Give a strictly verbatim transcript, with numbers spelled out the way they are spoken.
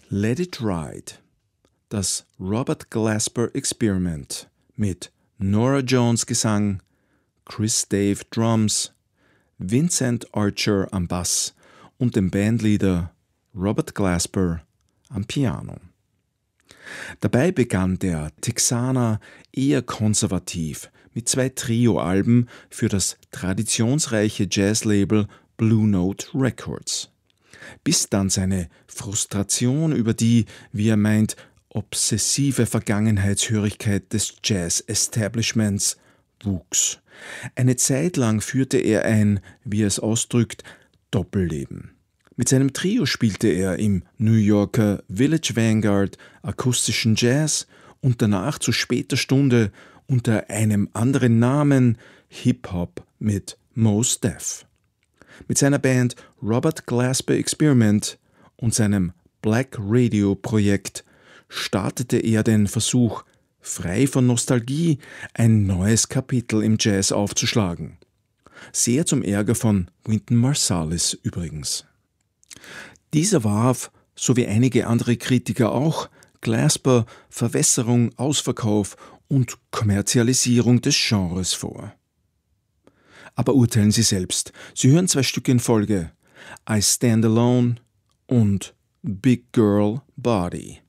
Let It Ride, das Robert Glasper Experiment mit Norah Jones Gesang, Chris Dave Drums, Vincent Archer am Bass und dem Bandleader Robert Glasper am Piano. Dabei begann der Texaner eher konservativ mit zwei Trio-Alben für das traditionsreiche Jazzlabel Blue Note Records, bis dann seine Frustration über die, wie er meint, obsessive Vergangenheitshörigkeit des Jazz-Establishments wuchs. Eine Zeit lang führte er ein, wie er es ausdrückt, Doppelleben. Mit seinem Trio spielte er im New Yorker Village Vanguard akustischen Jazz und danach zu später Stunde unter einem anderen Namen Hip-Hop mit Mos Def. Mit seiner Band Robert Glasper Experiment und seinem Black Radio Projekt startete er den Versuch, frei von Nostalgie ein neues Kapitel im Jazz aufzuschlagen. Sehr zum Ärger von Wynton Marsalis übrigens. Dieser warf, so wie einige andere Kritiker auch, Glasper Verwässerung, Ausverkauf und Kommerzialisierung des Genres vor. Aber urteilen Sie selbst. Sie hören zwei Stücke in Folge: I Stand Alone und Big Girl Body.